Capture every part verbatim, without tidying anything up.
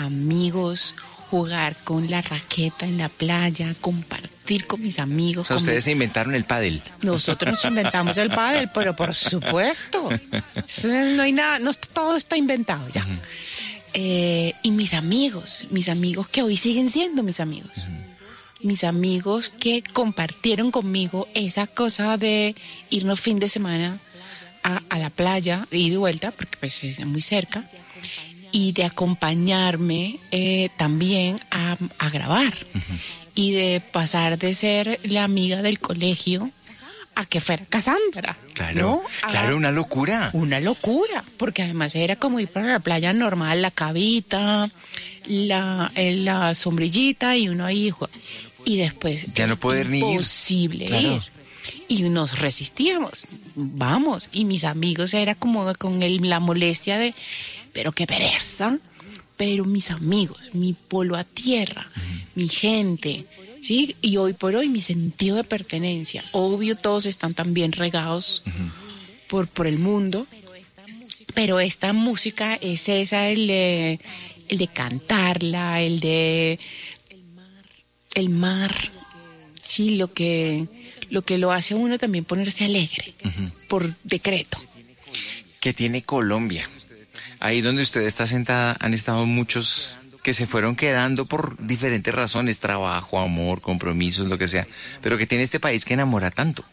amigos, jugar con la raqueta en la playa, compartir con mis amigos. O sea, ustedes se inventaron el pádel. Nosotros nos inventamos el pádel, pero por supuesto. No hay nada, no, todo está inventado ya. Uh-huh. Eh, y mis amigos, mis amigos que hoy siguen siendo mis amigos. Uh-huh. Mis amigos que compartieron conmigo esa cosa de irnos fin de semana a, a la playa, ida y de vuelta, porque pues es muy cerca, y de acompañarme eh, también a, a grabar. Uh-huh. Y de pasar de ser la amiga del colegio a que fuera Cassandra. Claro, ¿no? claro, una locura. Una locura, porque además era como ir para la playa normal, la cabita, la, la sombrillita y uno ahí. Y después... Ya no poder ni ir. Imposible claro. ir. Y nos resistíamos, vamos. Y mis amigos era como con el, la molestia de, pero qué pereza. Pero mis amigos, mi polo a tierra, uh-huh. mi gente... Sí, y hoy por hoy mi sentido de pertenencia. Obvio, todos están también regados uh-huh. por, por el mundo, pero esta música es esa, el de, el de cantarla, el de el mar, sí, lo que lo que lo hace a uno también ponerse alegre, uh-huh. por decreto. ¿Qué tiene Colombia? Ahí donde usted está sentada han estado muchos que se fueron quedando por diferentes razones, trabajo, amor, compromisos, lo que sea, pero que tiene este país que enamora tanto.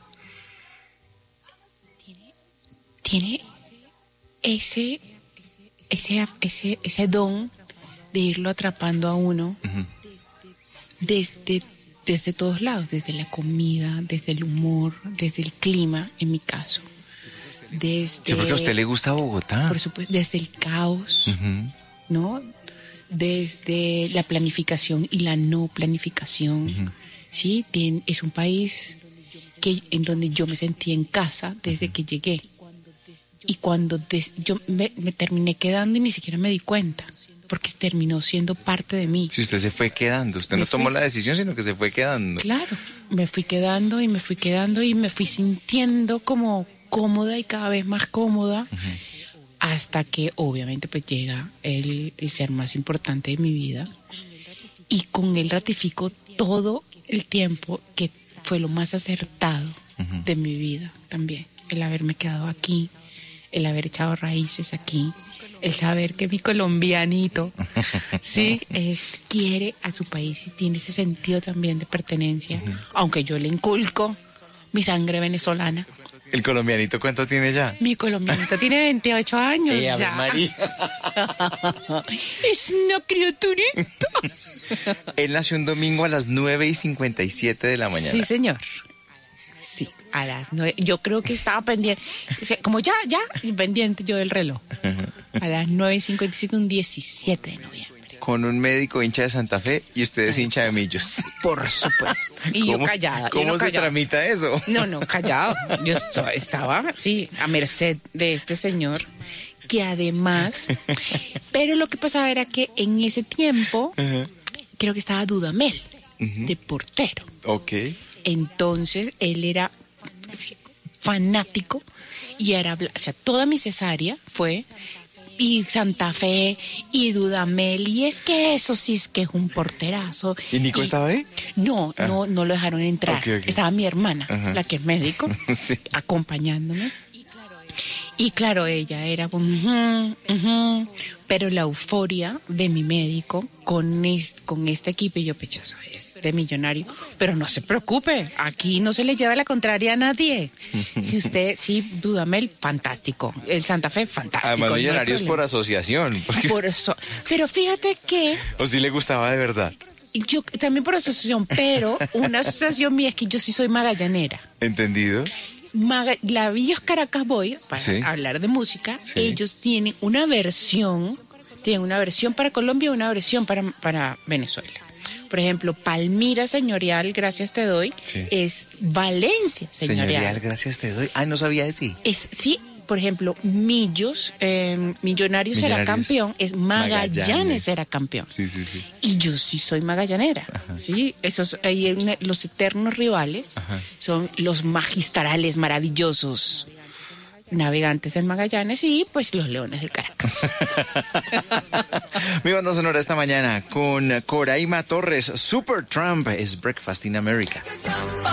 Tiene, tiene ese, ese, ese, ese don de irlo atrapando a uno uh-huh. desde, desde todos lados, desde la comida, desde el humor, desde el clima, en mi caso. Desde, sí, porque a usted le gusta Bogotá. Por supuesto, desde el caos, uh-huh. ¿no? Desde la planificación y la no planificación, uh-huh. ¿sí? Tien, es un país que, en donde yo me sentí en casa desde uh-huh. que llegué. Y cuando des, yo me, me terminé quedando y ni siquiera me di cuenta, porque terminó siendo parte de mí. Si usted se fue quedando, usted me no tomó fui, la decisión, sino que se fue quedando. Claro, me fui quedando y me fui quedando y me fui sintiendo como cómoda y cada vez más cómoda. Uh-huh. Hasta que obviamente pues llega el, el ser más importante de mi vida y con él ratifico todo el tiempo que fue lo más acertado uh-huh. de mi vida también, el haberme quedado aquí, el haber echado raíces aquí, el saber que mi colombianito sí es, quiere a su país y tiene ese sentido también de pertenencia, uh-huh. aunque yo le inculco mi sangre venezolana. ¿El colombianito cuánto tiene ya? Mi colombianito tiene veintiocho años eh, ya. María. Es una criaturita. Él nació un domingo a las nueve y cincuenta y siete de la mañana. Sí, señor. Sí, a las nueve. Yo creo que estaba pendiente. O sea, como ya, ya, pendiente yo del reloj. A las nueve y cincuenta y siete, un diecisiete de noviembre. Con un médico hincha de Santa Fe y usted es hincha de Millos. Por supuesto. Y yo callada. ¿Cómo no se callada. tramita eso? No, no, callado. Yo estaba, sí, a merced de este señor, que además... Pero lo que pasaba era que en ese tiempo, uh-huh. creo que estaba Dudamel, uh-huh. de portero. Ok. Entonces, él era sí, fanático y era... O sea, toda mi cesárea fue... y Santa Fe, y Dudamel, y es que eso sí es que es un porterazo. ¿Y Nico y, estaba ahí? No, ah. no, no lo dejaron entrar. Okay, okay. Estaba mi hermana, uh-huh. la que es médico, sí. acompañándome. Y claro, ella era uh-huh, uh-huh, pero la euforia de mi médico con, est- con este equipo, y yo, pechoso, es de millonario, pero no se preocupe, aquí no se le lleva la contraria a nadie. Si usted, sí, Dudamel, fantástico. El Santa Fe, fantástico. Además, millonarios no por asociación. Porque... Por eso. Pero fíjate que... ¿O sí le gustaba de verdad? Yo también por asociación, pero una asociación mía es que yo sí soy magallanera. ¿Entendido? Maga- la Villos Caracas Boy, para sí. hablar de música, sí. ellos tienen una versión, tienen una versión para Colombia y una versión para, para Venezuela. Por ejemplo, Palmira Señorial, gracias te doy, sí. es Valencia Señorial. Señorial, gracias te doy. Ah, no sabía decir. Es, sí, por ejemplo, Millos, eh, Millonarios, Millonarios será campeón, es Magallanes, Magallanes será campeón. Sí, sí, sí. Y yo sí soy magallanera, ajá. ¿sí? Esos, ahí, los eternos rivales Ajá. son los magistrales maravillosos Navegantes del Magallanes y pues los Leones del Caracas. Mi banda sonora esta mañana con Coraima Torres, Supertramp, es Breakfast in America.